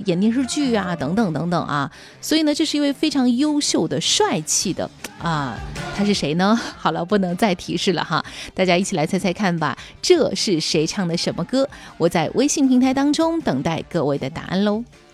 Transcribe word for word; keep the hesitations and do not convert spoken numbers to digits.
演电视剧啊，等等等等啊。所以呢，这是一位非常优秀的、帅气的啊，他是谁呢？好了，不能再提示了哈，大家一起来猜猜看吧，这是谁唱的什么歌？我在微信平台当中等待各位的答案喽。